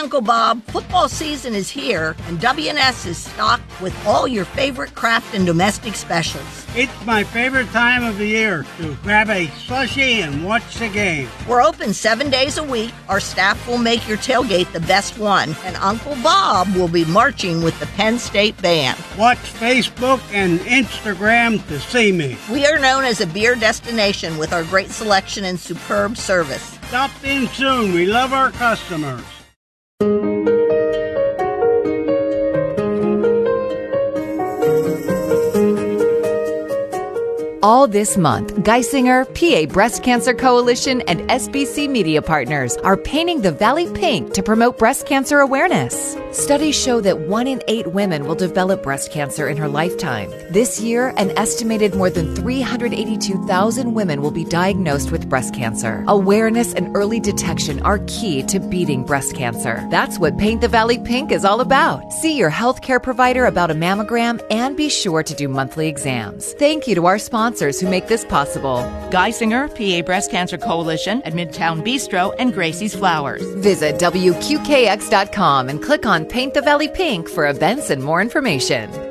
Uncle Bob. Football season is here, and W&S is stocked with all your favorite craft and domestic specials. It's my favorite time of the year to grab a slushie and watch the game. We're open 7 days a week. Our staff will make your tailgate the best one, and Uncle Bob will be marching with the Penn State Band. Watch Facebook and Instagram to see me. We are known as a beer destination with our great selection and superb service. Stop in soon. We love our customers. All this month, Geisinger, PA Breast Cancer Coalition, and SBC Media Partners are painting the Valley pink to promote breast cancer awareness. Studies show that 1 in 8 women will develop breast cancer in her lifetime. This year, an estimated more than 382,000 women will be diagnosed with breast cancer. Awareness and early detection are key to beating breast cancer. That's what Paint the Valley Pink is all about. See your healthcare provider about a mammogram and be sure to do monthly exams. Thank you to our sponsors who make this possible. Geisinger, PA Breast Cancer Coalition, at Midtown Bistro, and Gracie's Flowers. Visit WQKX.com and click on Paint the Valley Pink for events and more information.